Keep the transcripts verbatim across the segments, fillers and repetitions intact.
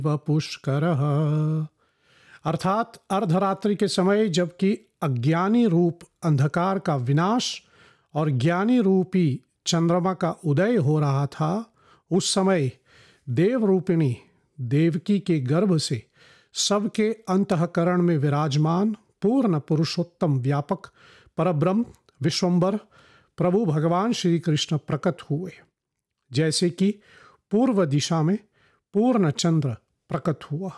व पुष्करः। अर्थात अर्धरात्रि के समय जबकि अज्ञानी रूप अंधकार का विनाश और ज्ञानी रूपी चंद्रमा का उदय हो रहा था, उस समय देव रूपिणी देवकी के गर्भ से सबके अंतःकरण में विराजमान पूर्ण पुरुषोत्तम व्यापक परब्रह्म विश्वंबर प्रभु भगवान श्री कृष्ण प्रकट हुए। जैसे कि पूर्व दिशा में पूर्ण चंद्र प्रकट हुआ।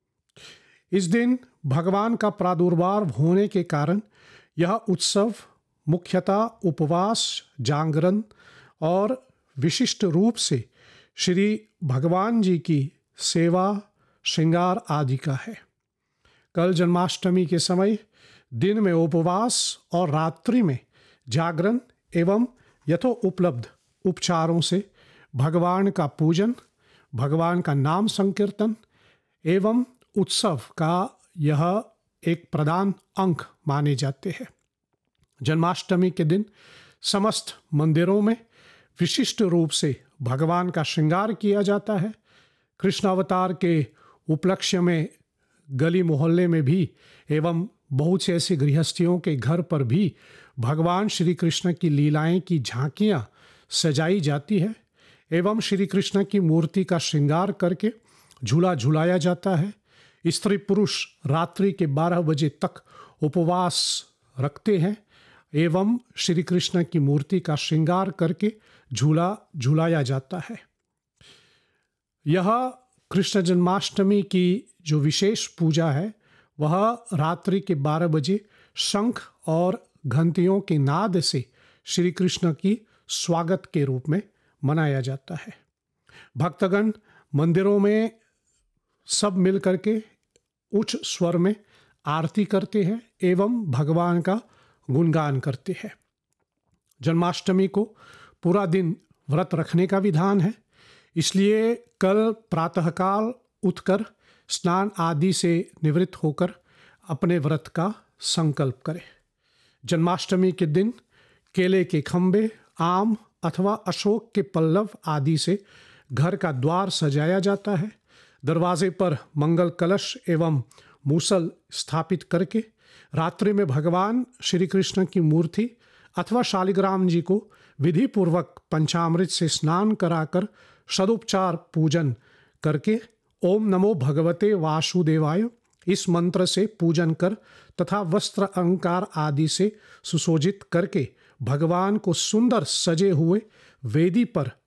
इस दिन भगवान का प्रादुर्भाव होने के कारण यह उत्सव मुख्यतः उपवास, जागरण और विशिष्ट रूप से श्री भगवान जी की सेवा, श्रृंगार आदि का है। कल जन्माष्टमी के समय दिन में उपवास और रात्रि में जागरण एवं यथोपलब्ध उपचारों से भगवान का पूजन, भगवान का नाम संकीर्तन एवं उत्सव का यह एक प्रधान अंग माने जाते हैं। जन्माष्टमी के दिन समस्त मंदिरों में विशिष्ट रूप से भगवान का श्रृंगार किया जाता है। कृष्ण अवतार के उपलक्ष्य में गली मोहल्ले में भी एवं बहुत से ऐसे गृहस्थियों के घर पर भी भगवान श्री कृष्ण की लीलाएं की झांकियां सजाई जाती है एवं श्री कृष्ण की मूर्ति का श्रृंगार करके झूला झुलाया जाता है। स्त्री पुरुष रात्रि के बारह बजे तक उपवास रखते हैं एवं श्री कृष्ण की मूर्ति का श्रृंगार करके झूला झुलाया जाता है। यह कृष्ण जन्माष्टमी की जो विशेष पूजा है वह रात्रि के बारह बजे शंख और घंटियों के नाद से श्री कृष्ण की स्वागत के रूप में मनाया जाता है। भक्तगण मंदिरों में सब मिल करके उच्च स्वर में आरती करते हैं एवं भगवान का गुणगान करते हैं। जन्माष्टमी को पूरा दिन व्रत रखने का विधान है, इसलिए कल प्रातःकाल उठकर स्नान आदि से निवृत्त होकर अपने व्रत का संकल्प करें। जन्माष्टमी के दिन केले के खंबे, आम अथवा अशोक के पल्लव आदि से घर का द्वार सजाया जाता है। दरवाजे पर मंगल कलश एवं मूसल स्थापित करके रात्रि में भगवान श्री कृष्ण की मूर्ति अथवा शालिग्राम जी को विधि पूर्वक पंचामृत से स्नान कराकर सदुपचार पूजन करके ओम नमो भगवते वासुदेवाय इस मंत्र से पूजन कर तथा वस्त्र अलंकार आदि से सुशोभित करके भगवान को सुंदर सजे हुए वेदी पर